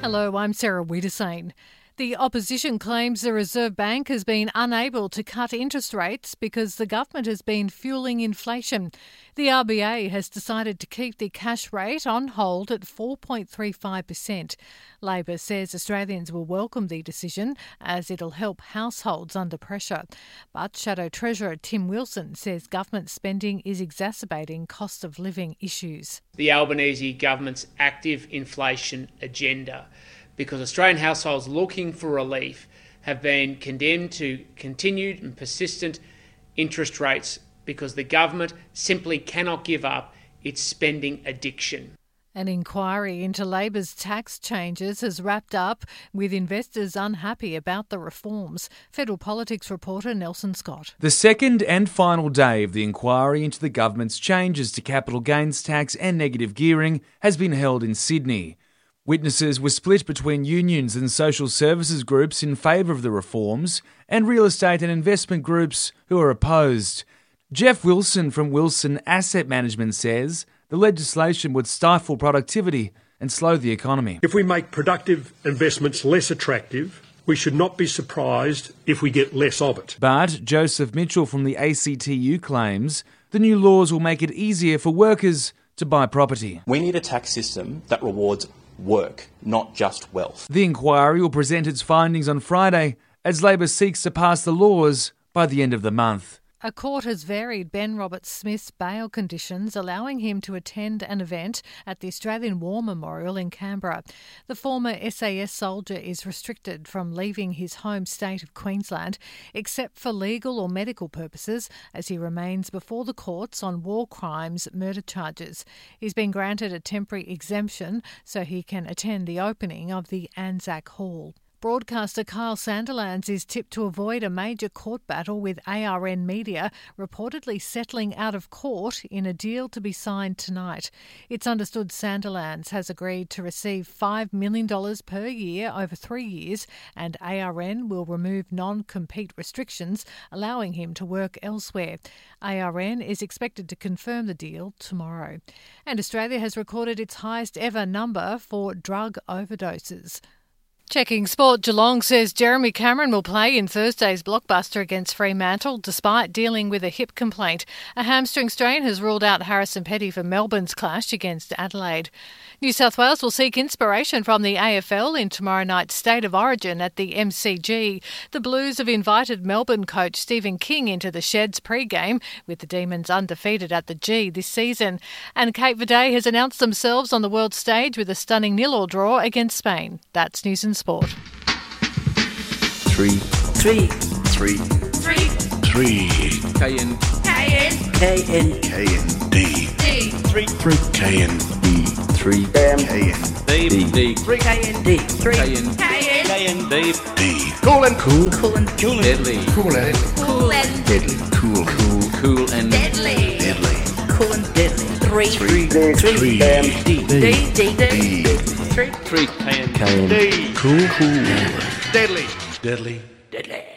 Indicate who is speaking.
Speaker 1: Hello, I'm Sarah Wiedersane. The opposition claims the Reserve Bank has been unable to cut interest rates because the government has been fueling inflation. The RBA has decided to keep the cash rate on hold at 4.35%. Labor says Australians will welcome the decision as it'll help households under pressure. But Shadow Treasurer Tim Wilson says government spending is exacerbating cost of living issues.
Speaker 2: The Albanese government's active inflation agenda, because Australian households looking for relief have been condemned to continued and persistent interest rates because the government simply cannot give up its spending addiction.
Speaker 1: An inquiry into Labor's tax changes has wrapped up with investors unhappy about the reforms. Federal Politics reporter Nelson Scott.
Speaker 3: The second and final day of the inquiry into the government's changes to capital gains tax and negative gearing has been held in Sydney. Witnesses were split between unions and social services groups in favour of the reforms and real estate and investment groups who are opposed. Jeff Wilson from Wilson Asset Management says the legislation would stifle productivity and slow the economy.
Speaker 4: If we make productive investments less attractive, we should not be surprised if we get less of it.
Speaker 3: But Joseph Mitchell from the ACTU claims the new laws will make it easier for workers to buy property.
Speaker 5: We need a tax system that rewards work, not just wealth.
Speaker 3: The inquiry will present its findings on Friday as Labor seeks to pass the laws by the end of the month.
Speaker 1: A court has varied Ben Roberts-Smith's bail conditions, allowing him to attend an event at the Australian War Memorial in Canberra. The former SAS soldier is restricted from leaving his home state of Queensland, except for legal or medical purposes, as he remains before the courts on war crimes murder charges. He's been granted a temporary exemption so he can attend the opening of the Anzac Hall. Broadcaster Kyle Sandilands is tipped to avoid a major court battle with ARN Media, reportedly settling out of court in a deal to be signed tonight. It's understood Sandilands has agreed to receive $5 million per year over 3 years, and ARN will remove non-compete restrictions, allowing him to work elsewhere. ARN is expected to confirm the deal tomorrow. And Australia has recorded its highest ever number for drug overdoses. Checking sport, Geelong says Jeremy Cameron will play in Thursday's blockbuster against Fremantle despite dealing with a hip complaint. A hamstring strain has ruled out Harrison Petty for Melbourne's clash against Adelaide. New South Wales will seek inspiration from the AFL in tomorrow night's State of Origin at the MCG. The Blues have invited Melbourne coach Stephen King into the Sheds pre-game, with the Demons undefeated at the G this season. And Cape Verde has announced themselves on the world stage with a stunning 0-0 draw against Spain. That's News and Sport.
Speaker 6: 3
Speaker 7: KN
Speaker 6: D 3 KND 3 KND
Speaker 7: Cool and
Speaker 6: deadly
Speaker 7: cool and deadly cool and deadly 3
Speaker 6: KND cool
Speaker 7: deadly
Speaker 6: deadly